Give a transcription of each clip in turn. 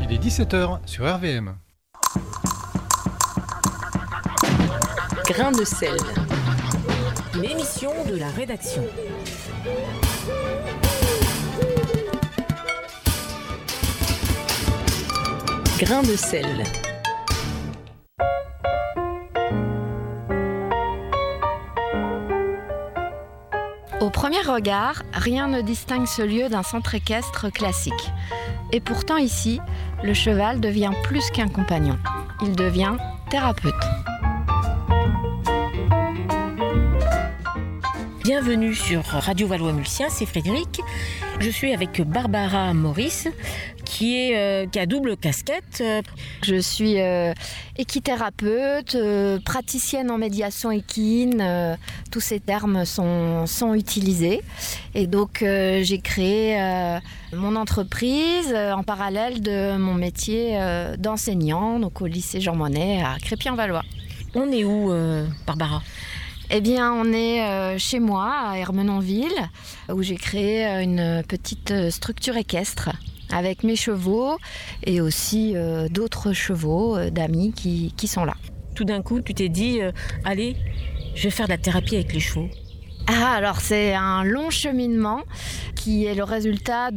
Il est 17h sur RVM. Grain de sel. Une émission de la rédaction. Grain de sel. Au premier regard, rien ne distingue ce lieu d'un centre équestre classique. Et pourtant ici, le cheval devient plus qu'un compagnon. Il devient thérapeute. Bienvenue sur Radio Valois-Mulsien, c'est Frédéric. Je suis avec Barbara Maurice qui a double casquette. Je suis équithérapeute, praticienne en médiation équine. Tous ces termes sont utilisés. Et donc j'ai créé mon entreprise en parallèle de mon métier d'enseignant, donc au lycée Jean Monnet à Crépy-en-Valois. On est où, Barbara ? Eh bien, on est chez moi, à Ermenonville, où j'ai créé une petite structure équestre avec mes chevaux et aussi d'autres chevaux d'amis qui sont là. Tout d'un coup, tu t'es dit, allez, je vais faire de la thérapie avec les chevaux. Alors c'est un long cheminement qui est le résultat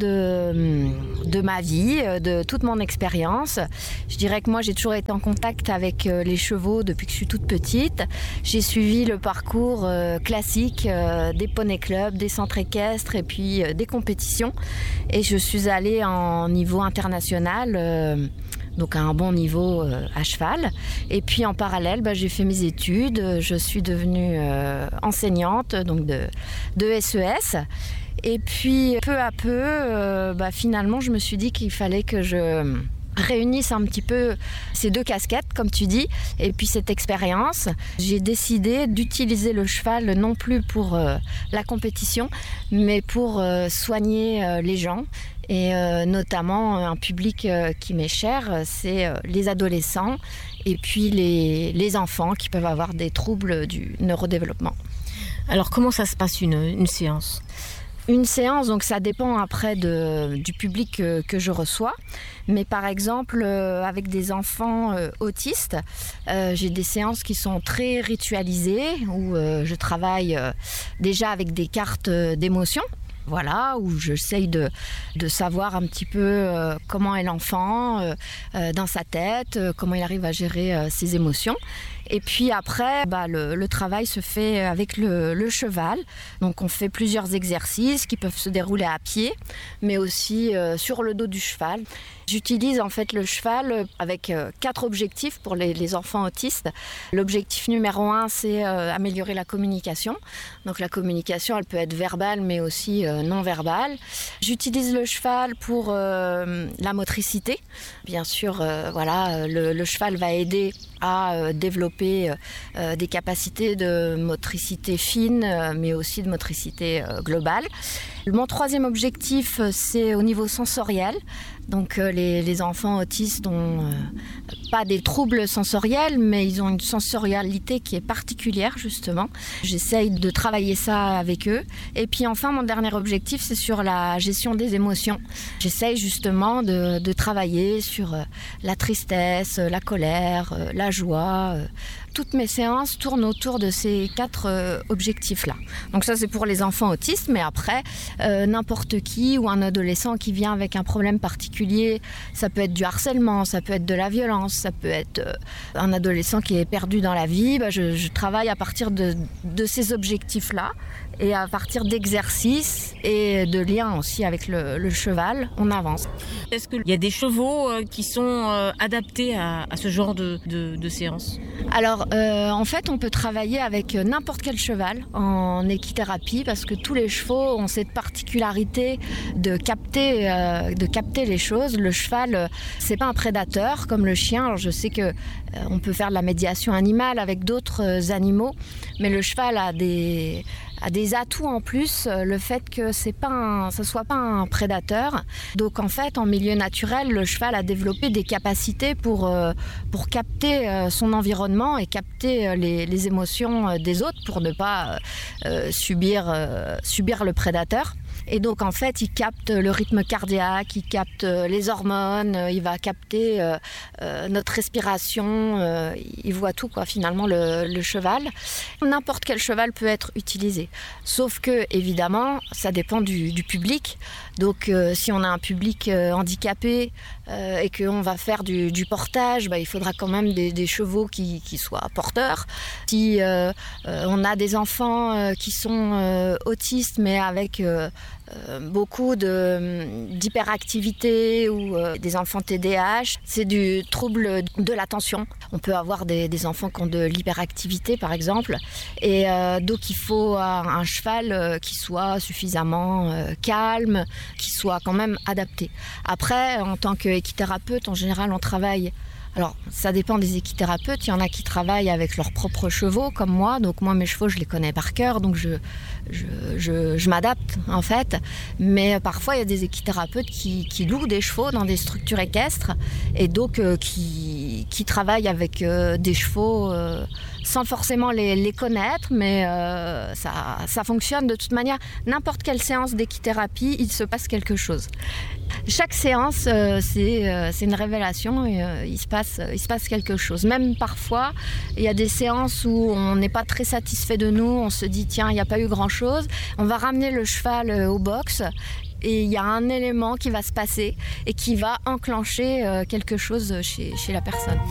de ma vie, de toute mon expérience. Je dirais que moi j'ai toujours été en contact avec les chevaux depuis que je suis toute petite. J'ai suivi le parcours classique des poney clubs, des centres équestres et puis des compétitions. Et je suis allée en niveau international. Donc à un bon niveau à cheval. Et puis en parallèle, j'ai fait mes études. Je suis devenue enseignante donc de SES. Et puis peu à peu, finalement, je me suis dit qu'il fallait que je réunisse un petit peu ces deux casquettes, comme tu dis, et puis cette expérience. J'ai décidé d'utiliser le cheval non plus pour la compétition, mais pour soigner les gens. Et notamment un public qui m'est cher, c'est les adolescents et puis les enfants qui peuvent avoir des troubles du neurodéveloppement. Alors comment ça se passe une séance ? Une séance, donc ça dépend après du public que je reçois. Mais par exemple, avec des enfants autistes, j'ai des séances qui sont très ritualisées, où je travaille déjà avec des cartes d'émotions. Voilà, où j'essaye de savoir un petit peu comment est l'enfant dans sa tête, comment il arrive à gérer ses émotions. Et puis après, le travail se fait avec le cheval. Donc on fait plusieurs exercices qui peuvent se dérouler à pied, mais aussi sur le dos du cheval. J'utilise en fait le cheval avec 4 objectifs pour les enfants autistes. L'objectif numéro 1, c'est améliorer la communication. Donc la communication, elle peut être verbale, mais aussi non verbale. J'utilise le cheval pour la motricité. Bien sûr, le cheval va aider à développer des capacités de motricité fine, mais aussi de motricité globale. Mon 3e objectif, c'est au niveau sensoriel. Donc les enfants autistes n'ont pas des troubles sensoriels, mais ils ont une sensorialité qui est particulière justement. J'essaye de travailler ça avec eux. Et puis enfin, mon dernier objectif, c'est sur la gestion des émotions. J'essaye justement de travailler sur la tristesse, la colère, la joie. Toutes mes séances tournent autour de ces 4 objectifs-là. Donc ça, c'est pour les enfants autistes, mais après, n'importe qui ou un adolescent qui vient avec un problème particulier, ça peut être du harcèlement, ça peut être de la violence, ça peut être un adolescent qui est perdu dans la vie. Je travaille à partir de ces objectifs-là et à partir d'exercices et de liens aussi avec le cheval, on avance. Est-ce qu'il y a des chevaux qui sont adaptés à ce genre de séance ? Alors, en fait, on peut travailler avec n'importe quel cheval en équithérapie parce que tous les chevaux ont cette particularité de capter les choses. Le cheval, c'est pas un prédateur comme le chien. Alors, je sais que on peut faire de la médiation animale avec d'autres animaux, mais le cheval a des atouts en plus, le fait que ce soit pas un prédateur. Donc en fait, en milieu naturel, le cheval a développé des capacités pour capter son environnement et capter les émotions des autres pour ne pas subir le prédateur. Et donc en fait, il capte le rythme cardiaque, il capte les hormones, il va capter notre respiration, il voit tout quoi finalement le cheval. N'importe quel cheval peut être utilisé, sauf que évidemment ça dépend du public. Donc si on a un public handicapé et qu'on va faire du portage, il faudra quand même des chevaux qui soient porteurs. Si on a des enfants qui sont autistes mais avec beaucoup d'hyperactivité ou des enfants TDAH, c'est du trouble de l'attention. On peut avoir des enfants qui ont de l'hyperactivité par exemple, et donc il faut un cheval qui soit suffisamment calme, qui soit quand même adapté. Après, en tant qu'équithérapeute, en général on travaille. Alors, ça dépend des équithérapeutes. Il y en a qui travaillent avec leurs propres chevaux, comme moi. Donc, moi, mes chevaux, je les connais par cœur. Donc, je m'adapte, en fait. Mais parfois, il y a des équithérapeutes qui louent des chevaux dans des structures équestres. Et donc, qui travaillent avec des chevaux sans forcément les connaître. Mais ça fonctionne de toute manière. N'importe quelle séance d'équithérapie, il se passe quelque chose. Chaque séance, c'est une révélation et il se passe quelque chose. Même parfois, il y a des séances où on n'est pas très satisfait de nous, on se dit tiens, il n'y a pas eu grand-chose. On va ramener le cheval au box et il y a un élément qui va se passer et qui va enclencher quelque chose chez la personne.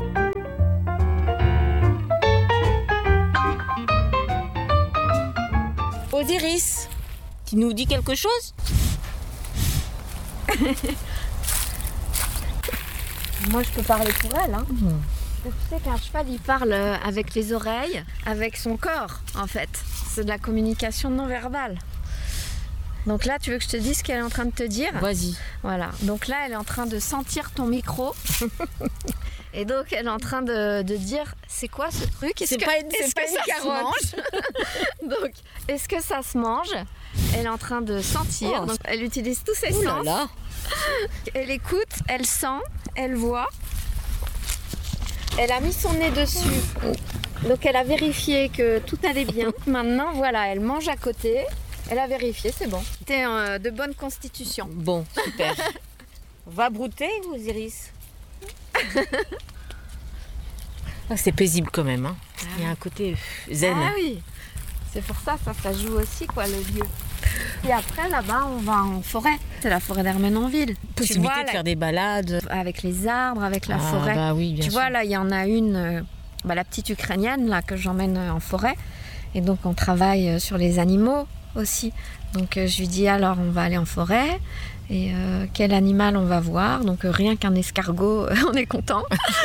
Osiris, tu nous dis quelque chose ? Moi, je peux parler pour elle. Hein. Tu sais qu'un cheval, il parle avec les oreilles, avec son corps, en fait. C'est de la communication non verbale. Donc là, tu veux que je te dise ce qu'elle est en train de te dire ? Vas-y. Voilà. Donc là, elle est en train de sentir ton micro. Et donc, elle est en train de dire, c'est quoi ce truc ? C'est pas une carotte. Donc, est-ce que ça se mange ? Elle est en train de sentir. Oh. Donc, elle utilise tous ses sens. Là. Elle écoute, elle sent, elle voit. Elle a mis son nez dessus. Donc, elle a vérifié que tout allait bien. Maintenant, voilà, elle mange à côté. Elle a vérifié, c'est bon. T'es de bonne constitution. Bon, super. On va brouter, Osiris. C'est paisible quand même. Hein. Il y a un côté zen. Ah oui, c'est pour ça joue aussi, quoi, le lieu. Et après, là-bas, on va en forêt. C'est la forêt d'Ermenonville. Possibilité de faire des balades. Avec les arbres, avec la forêt. Bah oui, bien sûr. Vois, là, il y en a une, la petite Ukrainienne, là, que j'emmène en forêt. Et donc, on travaille sur les animaux aussi. Donc, je lui dis, alors, on va aller en forêt. Et quel animal on va voir. Donc, rien qu'un escargot, on est content.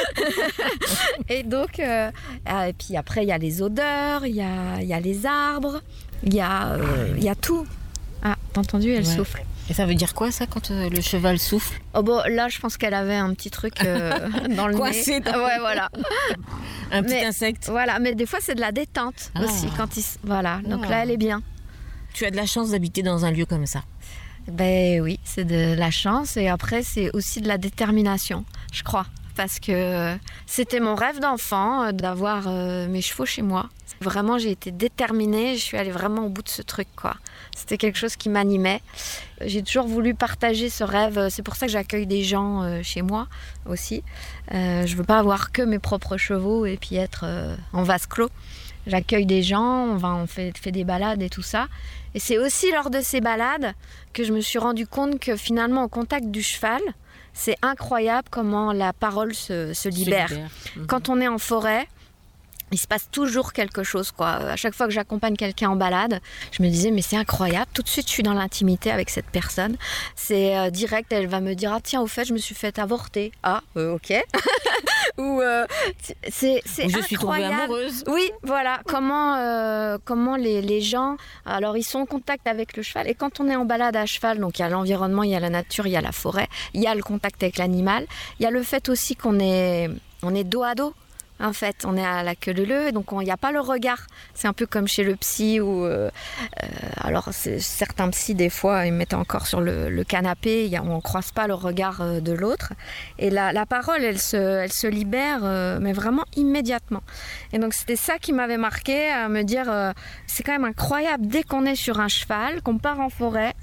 Et donc, et puis après, il y a les odeurs, il y a les arbres, il y a tout. Ah, t'as entendu, elle souffle. Et ça veut dire quoi, ça, quand le cheval souffle ? Oh bon, là, je pense qu'elle avait un petit truc dans le coincé nez. Ouais, voilà. Un petit insecte. Voilà, mais des fois, c'est de la détente aussi. Voilà, donc là, elle est bien. Tu as de la chance d'habiter dans un lieu comme ça. Ben oui, c'est de la chance et après, c'est aussi de la détermination, je crois. Parce que c'était mon rêve d'enfant d'avoir mes chevaux chez moi. Vraiment, j'ai été déterminée, je suis allée vraiment au bout de ce truc, quoi. C'était quelque chose qui m'animait. J'ai toujours voulu partager ce rêve. C'est pour ça que j'accueille des gens chez moi aussi. Je veux pas avoir que mes propres chevaux et puis être en vase clos. J'accueille des gens, on fait des balades et tout ça. Et c'est aussi lors de ces balades que je me suis rendu compte que finalement, au contact du cheval, c'est incroyable comment la parole se libère. Quand on est en forêt, il se passe toujours quelque chose, quoi. À chaque fois que j'accompagne quelqu'un en balade, je me disais, mais c'est incroyable. Tout de suite, je suis dans l'intimité avec cette personne. C'est direct, elle va me dire, ah tiens, au fait, je me suis fait avorter. Ah, ok. Ou c'est je suis tombée amoureuse. Oui, voilà. Comment les gens, alors ils sont en contact avec le cheval. Et quand on est en balade à cheval, donc il y a l'environnement, il y a la nature, il y a la forêt, il y a le contact avec l'animal. Il y a le fait aussi qu'on est dos à dos. En fait, on est à la queue leu-leu, donc il n'y a pas le regard. C'est un peu comme chez le psy où, alors certains psys des fois ils mettent encore sur le canapé, on ne croise pas le regard de l'autre. Et la parole, elle se libère, mais vraiment immédiatement. Et donc c'était ça qui m'avait marqué, à me dire, c'est quand même incroyable, dès qu'on est sur un cheval, qu'on part en forêt,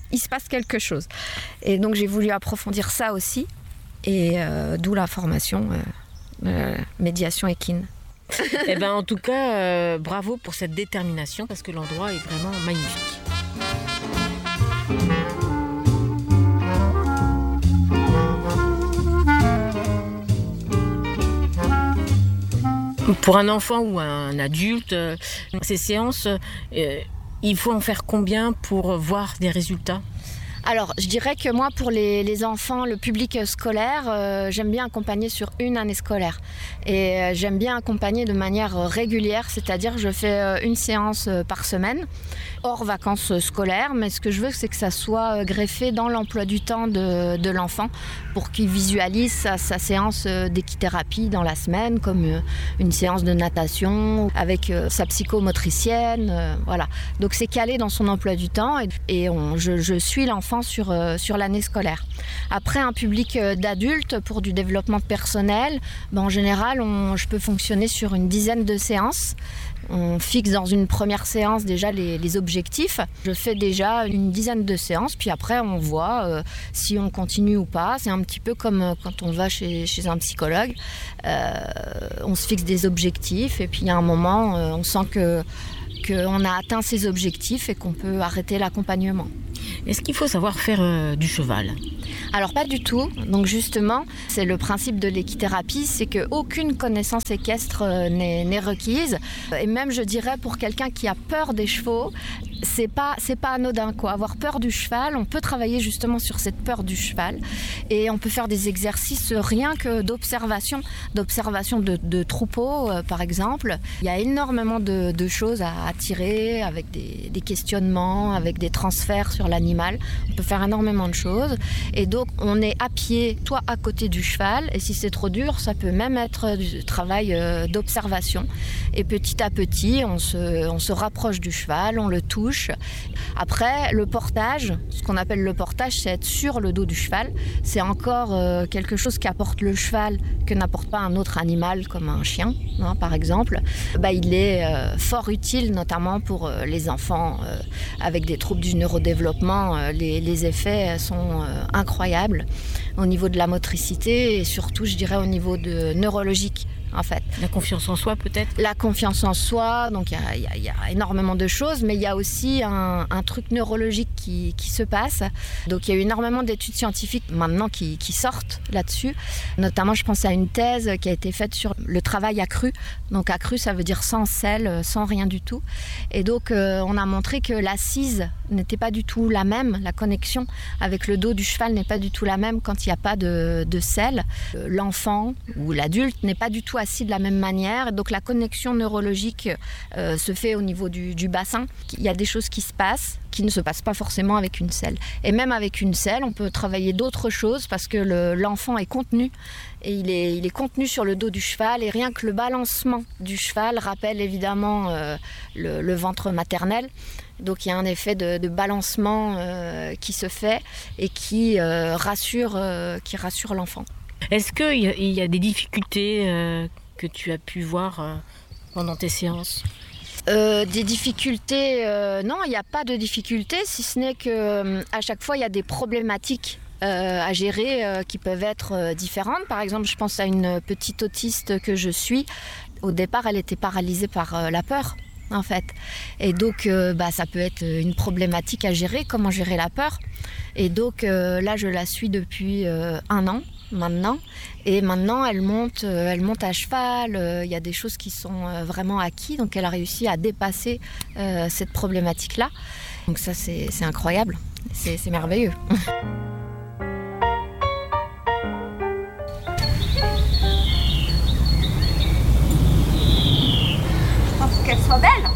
il se passe quelque chose. Et donc j'ai voulu approfondir ça aussi, et d'où la formation médiation équine. Eh ben, en tout cas, bravo pour cette détermination parce que l'endroit est vraiment magnifique. Pour un enfant ou un adulte, ces séances, il faut en faire combien pour voir des résultats ? Alors, je dirais que moi, pour les enfants, le public scolaire, j'aime bien accompagner sur une année scolaire. Et j'aime bien accompagner de manière régulière, c'est-à-dire je fais une séance par semaine, hors vacances scolaires. Mais ce que je veux, c'est que ça soit greffé dans l'emploi du temps de l'enfant pour qu'il visualise sa séance d'équithérapie dans la semaine, comme une séance de natation avec sa psychomotricienne. Voilà. Donc, c'est calé dans son emploi du temps et je suis l'enfant sur l'année scolaire. Après, un public d'adultes pour du développement personnel, en général, je peux fonctionner sur une dizaine de séances. On fixe dans une première séance déjà les objectifs. Je fais déjà une dizaine de séances, puis après on voit si on continue ou pas. C'est un petit peu comme quand on va chez un psychologue. On se fixe des objectifs et puis il y a un moment, on sent qu'on a atteint ces objectifs et qu'on peut arrêter l'accompagnement. Est-ce qu'il faut savoir faire du cheval ? Alors pas du tout. Donc justement, c'est le principe de l'équithérapie, c'est qu'aucune connaissance équestre n'est requise. Et même je dirais pour quelqu'un qui a peur des chevaux, c'est pas anodin quoi. Avoir peur du cheval, on peut travailler justement sur cette peur du cheval et on peut faire des exercices rien que d'observation de troupeaux par exemple. Il y a énormément de choses à tirer avec des questionnements, avec des transferts sur l'animal. On peut faire énormément de choses et donc on est à pied, soit à côté du cheval et si c'est trop dur, ça peut même être du travail d'observation et petit à petit on se rapproche du cheval, on le touche. Après, le portage, ce qu'on appelle le portage, c'est être sur le dos du cheval. C'est encore quelque chose qu'apporte le cheval que n'apporte pas un autre animal comme un chien, par exemple. Il est fort utile, notamment pour les enfants avec des troubles du neurodéveloppement. Les effets sont incroyables au niveau de la motricité et surtout, je dirais, au niveau neurologique. En fait. La confiance en soi peut-être ? La confiance en soi, donc il y a énormément de choses, mais il y a aussi un truc neurologique qui se passe. Donc il y a eu énormément d'études scientifiques maintenant qui sortent là-dessus. Notamment, je pense à une thèse qui a été faite sur le travail accru. Donc accru, ça veut dire sans sel, sans rien du tout. Et donc on a montré que l'assise n'était pas du tout la même, la connexion avec le dos du cheval n'est pas du tout la même quand il n'y a pas de sel. L'enfant ou l'adulte n'est pas du tout assis de la même manière, donc la connexion neurologique se fait au niveau du bassin. Il y a des choses qui se passent qui ne se passent pas forcément avec une selle. Et même avec une selle, on peut travailler d'autres choses parce que l'enfant est contenu et il est contenu sur le dos du cheval et rien que le balancement du cheval rappelle évidemment le ventre maternel. Donc il y a un effet de balancement qui se fait et qui rassure l'enfant. Est-ce qu'il y a des difficultés que tu as pu voir pendant tes séances ? Des difficultés, non, il n'y a pas de difficultés, si ce n'est qu'à chaque fois, il y a des problématiques à gérer qui peuvent être différentes. Par exemple, je pense à une petite autiste que je suis. Au départ, elle était paralysée par la peur, en fait. Et donc, ça peut être une problématique à gérer, comment gérer la peur. Et donc, là, je la suis depuis 1 an. Maintenant. Et maintenant, elle monte à cheval. Il y a des choses qui sont vraiment acquises. Donc, elle a réussi à dépasser cette problématique-là. Donc, ça, c'est incroyable. C'est merveilleux. Je pense qu'elle soit belle.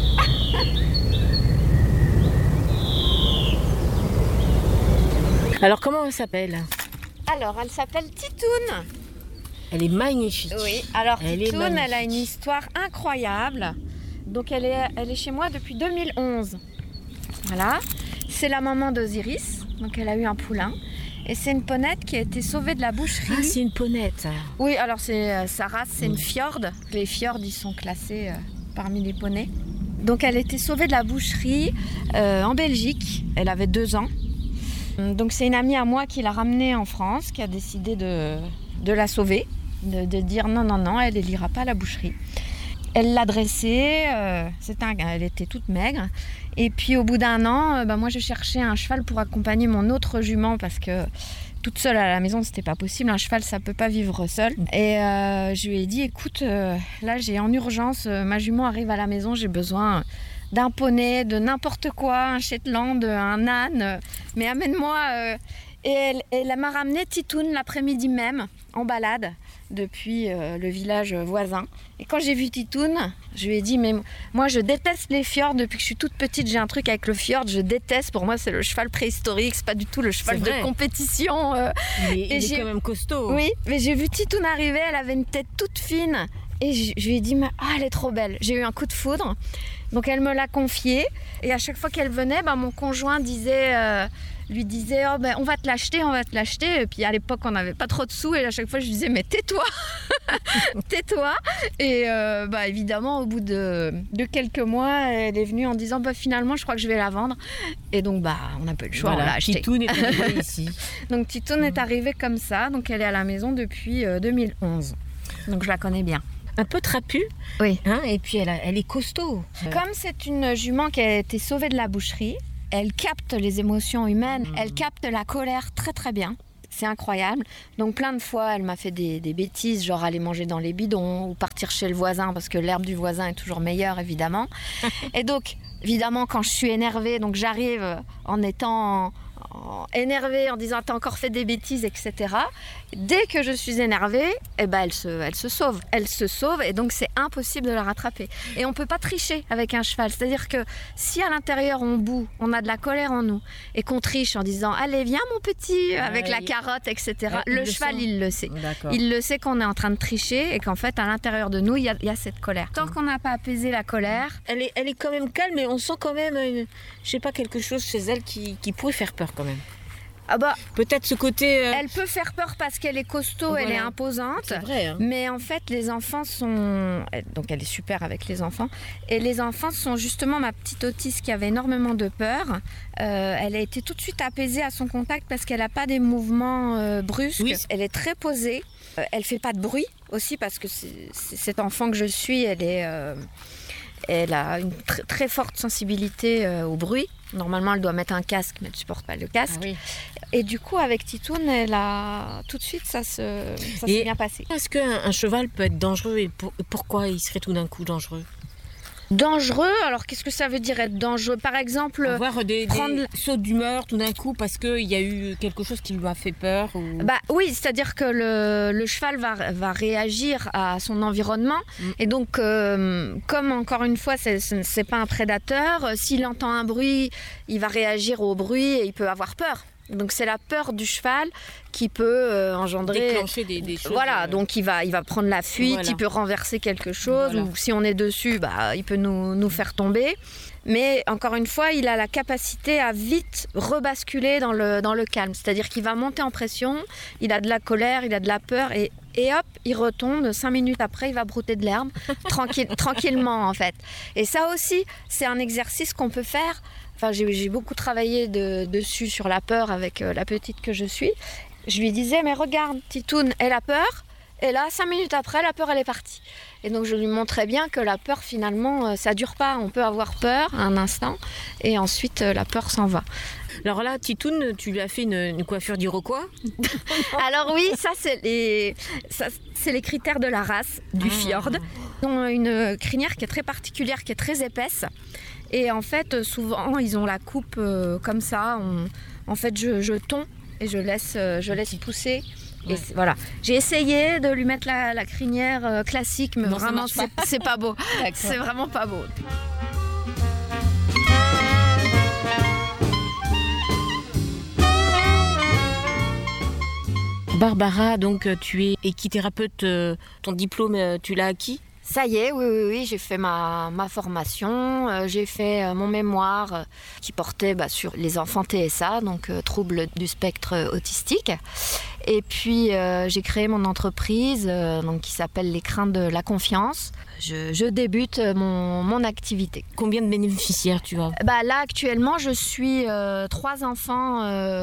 Alors, comment elle s'appelle ? Alors, elle s'appelle Titoune. Elle est magnifique. Oui, alors Titoune, elle a une histoire incroyable. Donc, elle est chez moi depuis 2011. Voilà. C'est la maman d'Osiris. Donc, elle a eu un poulain. Et c'est une ponette qui a été sauvée de la boucherie. Ah, c'est une ponette. Oui, alors sa race, c'est une fjord. Les fjords, ils sont classés parmi les poneys. Donc, elle a été sauvée de la boucherie en Belgique. Elle avait 2 ans. Donc c'est une amie à moi qui l'a ramenée en France, qui a décidé de la sauver, de dire non, elle n'ira pas à la boucherie. Elle l'a dressée, elle était toute maigre. Et puis au bout d'un an, moi je cherchais un cheval pour accompagner mon autre jument parce que toute seule à la maison, c'était pas possible. Un cheval, ça peut pas vivre seul. Et je lui ai dit, écoute, là j'ai en urgence, ma jument arrive à la maison, j'ai besoin d'un poney, de n'importe quoi, un Shetland, un âne, mais amène-moi. Et elle m'a ramené Titoune l'après-midi même, en balade, depuis le village voisin. Et quand j'ai vu Titoune, je lui ai dit, mais moi je déteste les fjords, depuis que je suis toute petite, j'ai un truc avec le fjord, je déteste, pour moi c'est le cheval préhistorique, c'est pas du tout le cheval de compétition. Il est quand même costaud. Oui, mais j'ai vu Titoune arriver, elle avait une tête toute fine, et je lui ai dit, elle est trop belle. J'ai eu un coup de foudre, donc elle me l'a confiée, et à chaque fois qu'elle venait, mon conjoint lui disait on va te l'acheter. Et puis à l'époque on n'avait pas trop de sous et à chaque fois je lui disais mais tais-toi tais-toi. Et évidemment au bout de quelques mois elle est venue en disant finalement je crois que je vais la vendre. Et donc on n'a pas eu le choix, on l'a acheté. Titoune est arrivée ici. Donc Titoune est arrivée comme ça, donc elle est à la maison depuis 2011. Donc je la connais bien. Un peu trapue, oui. Et puis elle est costaud. Comme c'est une jument qui a été sauvée de la boucherie, elle capte les émotions humaines, elle capte la colère très très bien. C'est incroyable. Donc plein de fois, elle m'a fait des bêtises, genre aller manger dans les bidons ou partir chez le voisin parce que l'herbe du voisin est toujours meilleure, évidemment. Et donc, évidemment, quand je suis énervée, donc j'arrive en étant énervée, en disant t'as encore fait des bêtises, etc. Dès que je suis énervée, elle se sauve. Elle se sauve et donc c'est impossible de la rattraper. Et on peut pas tricher avec un cheval. C'est-à-dire que si à l'intérieur on boue, on a de la colère en nous et qu'on triche en disant allez viens mon petit avec la carotte, etc. Le cheval il le sait. D'accord. Il le sait qu'on est en train de tricher et qu'en fait à l'intérieur de nous il y a cette colère. Tant qu'on n'a pas apaisé la colère, elle est quand même calme, mais on sent quand même quelque chose chez elle qui pourrait faire peur quand même. Peut-être ce côté... Elle peut faire peur parce qu'elle est costaud, voilà. Elle est imposante. C'est vrai. Mais en fait, les enfants sont... Donc elle est super avec les enfants. Et les enfants sont justement ma petite autiste qui avait énormément de peur. Elle a été tout de suite apaisée à son contact parce qu'elle n'a pas des mouvements brusques. Oui. Elle est très posée. Elle ne fait pas de bruit aussi parce que cet enfant que je suis, elle a une très forte sensibilité au bruit. Normalement, elle doit mettre un casque, mais elle ne supporte pas le casque. Ah oui. Et du coup, avec Titoune, tout de suite, ça s'est bien passé. Est-ce qu'un cheval peut être dangereux et pourquoi il serait tout d'un coup dangereux ? Dangereux, alors qu'est-ce que ça veut dire être dangereux ? Par exemple, avoir des sauts d'humeur tout d'un coup parce qu'il y a eu quelque chose qui lui a fait peur ou... Oui, c'est-à-dire que le cheval va réagir à son environnement. Et donc, comme encore une fois, c'est pas un prédateur, s'il entend un bruit, il va réagir au bruit et il peut avoir peur. Donc c'est la peur du cheval qui peut engendrer... Déclencher des choses. Voilà, donc il va prendre la fuite, voilà. Il peut renverser quelque chose, voilà. Ou si on est dessus, il peut nous faire tomber. Mais encore une fois, il a la capacité à vite rebasculer dans le calme. C'est-à-dire qu'il va monter en pression, il a de la colère, il a de la peur et hop, il retombe. 5 minutes après, il va brouter de l'herbe, tranquillement en fait. Et ça aussi, c'est un exercice qu'on peut faire. Enfin, j'ai beaucoup travaillé dessus sur la peur avec la petite que je suis. Je lui disais, mais regarde, Titoune, elle a peur. Et là, 5 minutes après, la peur, elle est partie. Et donc, je lui montrais bien que la peur, finalement, ça ne dure pas. On peut avoir peur un instant et ensuite, la peur s'en va. Alors là, Titoune, tu lui as fait une coiffure d'Iroquois ? Alors oui, ça, c'est les critères de la race, du fjord. Ils ont une crinière qui est très particulière, qui est très épaisse. Et en fait, souvent, ils ont la coupe comme ça. En fait, je tonds et je laisse pousser. Ouais. Et voilà. J'ai essayé de lui mettre la crinière classique, mais non, vraiment, c'est pas beau. C'est vraiment pas beau. Barbara, donc tu es équithérapeute. Ton diplôme, tu l'as acquis ? Ça y est, oui, j'ai fait ma formation, j'ai fait mon mémoire qui portait sur les enfants TSA, donc troubles du spectre autistique. Et puis j'ai créé mon entreprise qui s'appelle l'Écrin de la confiance. Je débute mon activité. Combien de bénéficiaires tu as ? Là actuellement je suis 3 enfants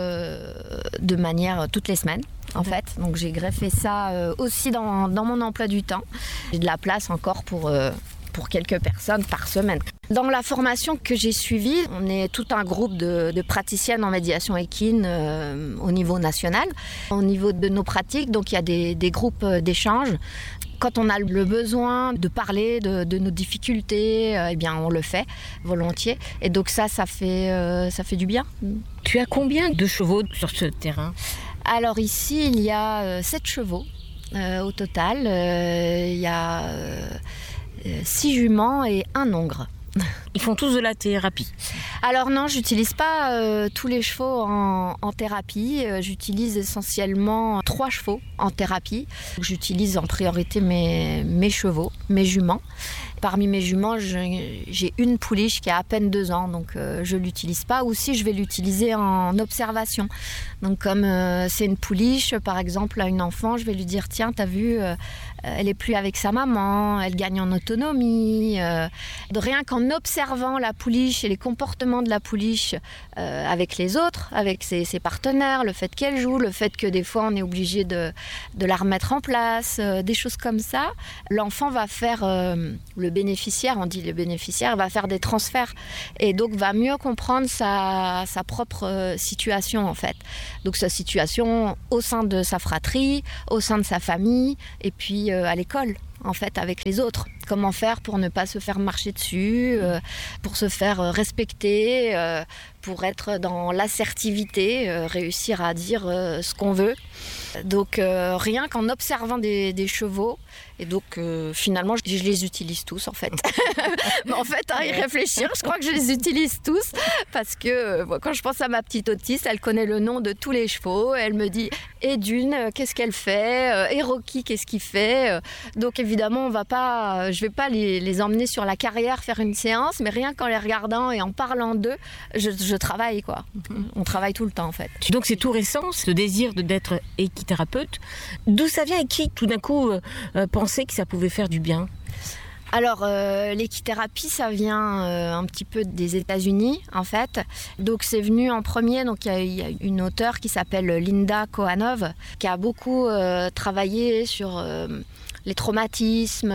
de manière toutes les semaines. En fait, donc j'ai greffé ça aussi dans mon emploi du temps. J'ai de la place encore pour quelques personnes par semaine. Dans la formation que j'ai suivie, on est tout un groupe de praticiennes en médiation équine au niveau national. Au niveau de nos pratiques, donc il y a des groupes d'échange. Quand on a le besoin de parler de nos difficultés, on le fait volontiers. Et donc ça fait du bien. Tu as combien de chevaux sur ce terrain ? Alors ici, il y a 7 chevaux au total. Il y a 6 juments et 1 hongre. Ils font tous de la thérapie ? Alors non, j'utilise pas tous les chevaux en thérapie. J'utilise essentiellement 3 chevaux en thérapie. J'utilise en priorité mes chevaux, mes juments. Parmi mes juments, j'ai une pouliche qui a à peine 2 ans, donc je ne l'utilise pas. Ou si je vais l'utiliser en observation. Donc comme c'est une pouliche, par exemple, à une enfant, je vais lui dire « Tiens, t'as vu, elle n'est plus avec sa maman, elle gagne en autonomie. » Rien qu'en observant la pouliche et les comportements de la pouliche avec les autres, avec ses partenaires, le fait qu'elle joue, le fait que des fois on est obligé de la remettre en place, des choses comme ça, l'enfant va faire le bénéficiaire, on dit le bénéficiaire, va faire des transferts et donc va mieux comprendre sa propre situation en fait. Donc sa situation au sein de sa fratrie, au sein de sa famille et puis à l'école en fait avec les autres. Comment faire pour ne pas se faire marcher dessus, pour se faire respecter, pour être dans l'assertivité, réussir à dire ce qu'on veut. Donc rien qu'en observant des chevaux, et donc finalement je les utilise tous en fait. Mais en fait à y réfléchir, je crois que je les utilise tous parce que quand je pense à ma petite autiste, elle connaît le nom de tous les chevaux, elle me dit et Dune, qu'est-ce qu'elle fait, et Rocky, qu'est-ce qu'il fait. Donc évidemment je vais pas les emmener sur la carrière faire une séance, mais rien qu'en les regardant et en parlant d'eux, je travaille quoi. On travaille tout le temps en fait. Donc c'est tout récent, ce désir d'être équithérapeute. D'où ça vient et qui tout d'un coup pensait que ça pouvait faire du bien ? Alors l'équithérapie, ça vient un petit peu des États-Unis en fait. Donc c'est venu en premier, donc il y a une auteure qui s'appelle Linda Kohanov qui a beaucoup travaillé sur les traumatismes,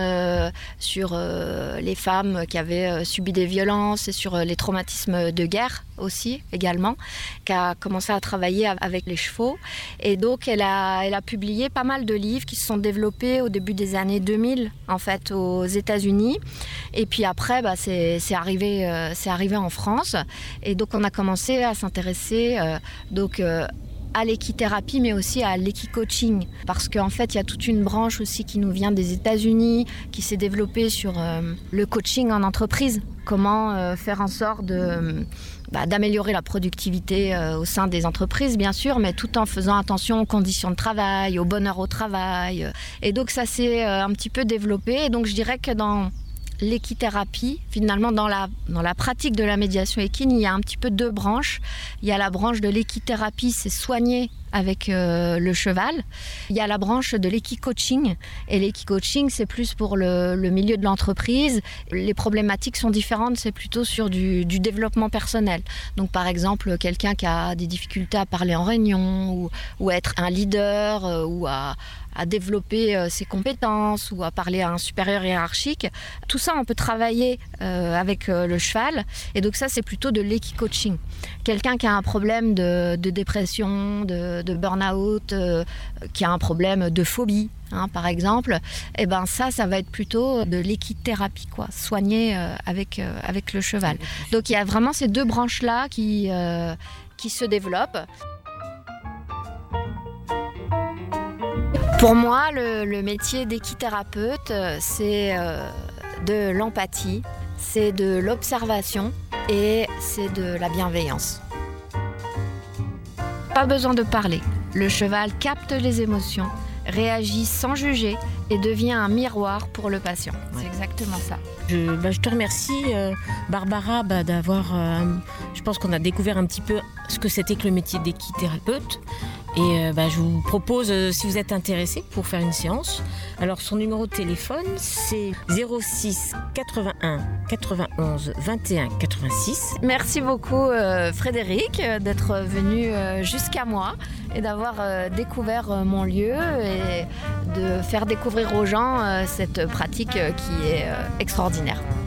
sur les femmes qui avaient subi des violences et sur les traumatismes de guerre aussi également, qui a commencé à travailler avec les chevaux. Et donc elle a publié pas mal de livres qui se sont développés au début des années 2000 en fait aux États-Unis. Et puis après c'est arrivé en France. Et donc on a commencé à s'intéresser à l'équithérapie, mais aussi à l'équicoaching. Parce qu'en fait, il y a toute une branche aussi qui nous vient des États-Unis, qui s'est développée sur le coaching en entreprise. Comment faire en sorte d'améliorer la productivité au sein des entreprises, bien sûr, mais tout en faisant attention aux conditions de travail, au bonheur au travail. Et donc, ça s'est un petit peu développé. Et donc, je dirais que dans l'équithérapie, finalement dans la pratique de la médiation équine, il y a un petit peu 2 branches. Il y a la branche de l'équithérapie, c'est soigner avec le cheval. Il y a la branche de l'équicoaching. Et l'équicoaching, c'est plus pour le milieu de l'entreprise. Les problématiques sont différentes, c'est plutôt sur du développement personnel. Donc par exemple, quelqu'un qui a des difficultés à parler en réunion ou à être un leader ou à développer ses compétences ou à parler à un supérieur hiérarchique. Tout ça, on peut travailler avec le cheval. Et donc ça, c'est plutôt de l'équicoaching. Quelqu'un qui a un problème de dépression, de burn-out, qui a un problème de phobie, par exemple, et ça va être plutôt de l'équithérapie, quoi, soigner avec le cheval. Donc il y a vraiment ces 2 branches-là qui se développent. Pour moi, le métier d'équithérapeute, c'est de l'empathie, c'est de l'observation et c'est de la bienveillance. Pas besoin de parler. Le cheval capte les émotions, réagit sans juger et devient un miroir pour le patient. Ouais. C'est exactement ça. Je te remercie, Barbara, d'avoir... je pense qu'on a découvert un petit peu ce que c'était que le métier d'équithérapeute. Et je vous propose, si vous êtes intéressé, pour faire une séance. Alors, son numéro de téléphone, c'est 06 81 91 21 86. Merci beaucoup Frédéric d'être venu jusqu'à moi et d'avoir découvert mon lieu et de faire découvrir aux gens cette pratique qui est extraordinaire.